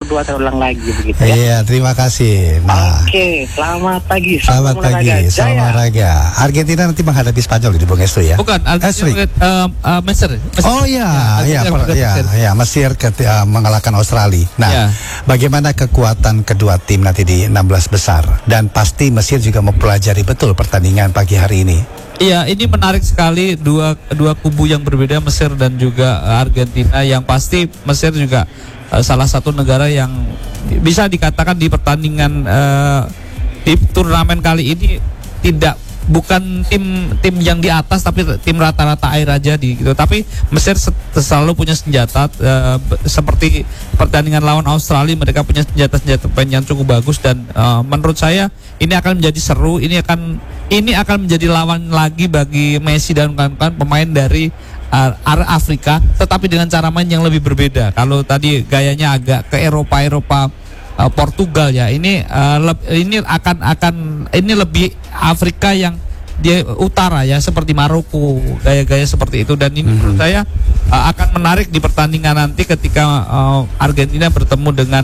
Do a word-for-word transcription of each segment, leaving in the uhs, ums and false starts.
berdua terulang lagi begitu ya. Iya, terima kasih. Nah, Oke, selamat pagi. Selamat pagi, salam olahraga. Argentina nanti menghadapi Spanyol di Bung Estu ya. Bukan, Argentina eh, uh, uh, Mesir. Mesir. Oh iya, ya, ya, per, ya, ya, Mesir ketika mengalahkan Australia. Nah, ya. Bagaimana kekuatan kedua tim nanti di enam belas besar? Dan pasti Mesir juga mempelajari betul pertandingan pagi hari ini. Iya, ini menarik sekali, dua dua kubu yang berbeda, Mesir dan juga Argentina. Yang pasti Mesir juga uh, salah satu negara yang bisa dikatakan di pertandingan uh, di turnamen kali ini tidak bukan tim tim yang di atas, tapi tim rata-rata air aja di gitu. Tapi Mesir selalu punya senjata uh, seperti pertandingan lawan Australia, mereka punya senjata-senjata yang cukup bagus dan uh, menurut saya ini akan menjadi seru. Ini akan ini akan menjadi lawan lagi bagi Messi dan kawan-kawan pemain dari uh, Afrika, tetapi dengan cara main yang lebih berbeda. Kalau tadi gayanya agak ke Eropa-Eropa Uh, Portugal ya, ini uh, leb, ini akan akan ini lebih Afrika yang di utara ya, seperti Maroko, gaya-gaya seperti itu. Dan ini mm-hmm. menurut saya uh, akan menarik di pertandingan nanti ketika uh, Argentina bertemu dengan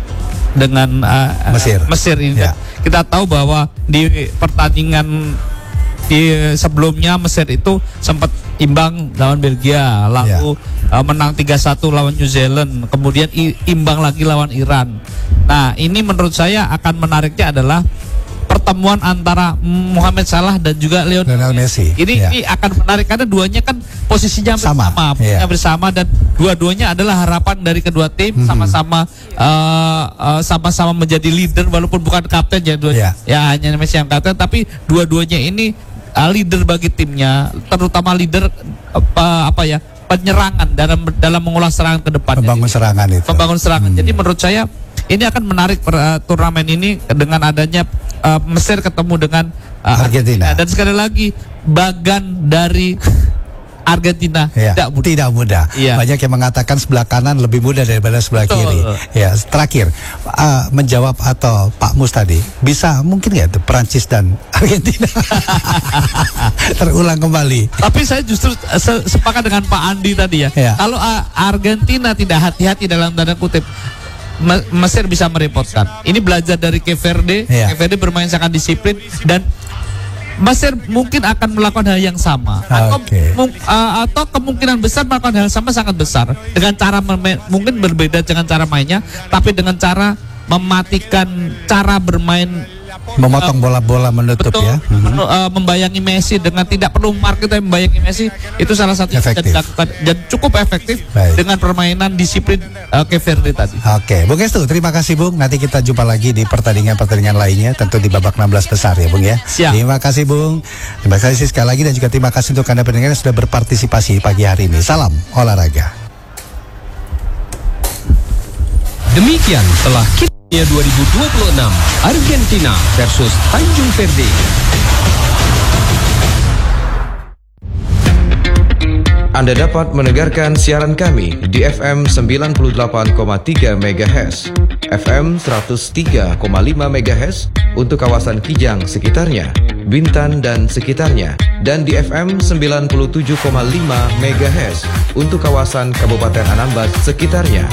dengan uh, Mesir. Mesir ini. Ya. Kita tahu bahwa di pertandingan di sebelumnya Mesir itu sempat imbang lawan Belgia, lalu ya. uh, menang tiga satu lawan New Zealand, kemudian i- imbang lagi lawan Iran. Nah, ini menurut saya akan menariknya adalah pertemuan antara Mohamed Salah dan juga Lionel Messi. Ini, ya. ini akan menarik karena duanya kan posisinya sama, bersama, ya. bersama dan dua-duanya adalah harapan dari kedua tim, mm-hmm. sama-sama uh, uh, sama-sama menjadi leader walaupun bukan kapten ya, dua, ya. ya hanya Messi yang kapten, tapi dua-duanya ini uh, leader bagi timnya, terutama leader uh, apa ya penyerangan dalam dalam mengolah serangan ke depan. Membangun serangan itu. Membangun serangan. Hmm. Jadi menurut saya ini akan menarik per, uh, turnamen ini dengan adanya uh, Mesir ketemu dengan uh, Argentina. Dan sekali lagi bagan dari Argentina ya, tidak mudah. Tidak mudah. Ya. Banyak yang mengatakan sebelah kanan lebih mudah daripada sebelah Betul. kiri. Ya, terakhir uh, menjawab atau Pak Mus tadi, bisa mungkin nggak itu Perancis dan Argentina terulang kembali? Tapi saya justru se- sepakat dengan Pak Andi tadi ya. ya. Kalau uh, Argentina tidak hati-hati dalam tanda kutip, Mesir bisa merepotkan. Ini belajar dari Cape Verde. Ya. Cape Verde bermain sangat disiplin dan Mesir mungkin akan melakukan hal yang sama atau, okay. mung, uh, atau kemungkinan besar melakukan hal yang sama sangat besar dengan cara mem- mungkin berbeda dengan cara mainnya, tapi dengan cara mematikan cara bermain, memotong uh, bola-bola menutup betul, ya, men- uh, membayangi Messi dengan tidak perlu market, tapi membayangi Messi itu salah satu yang bisa dilakukan dan cukup efektif. Baik. Dengan permainan disiplin uh, Cape Verde tadi. Oke, Bung Estu, terima kasih Bung. Nanti kita jumpa lagi di pertandingan-pertandingan lainnya, tentu di babak enam belas besar ya Bung ya. Siap. Terima kasih Bung. Terima kasih sekali lagi dan juga terima kasih untuk Anda pendengar yang sudah berpartisipasi pagi hari ini. Salam olahraga. Demikian telah kita dua ribu dua puluh enam Argentina versus Tanjung Verde. Anda dapat mendengarkan siaran kami di F M sembilan puluh delapan koma tiga megahertz, F M seratus tiga koma lima megahertz untuk kawasan Kijang sekitarnya, Bintan dan sekitarnya, dan di F M sembilan puluh tujuh koma lima megahertz untuk kawasan Kabupaten Anambas sekitarnya.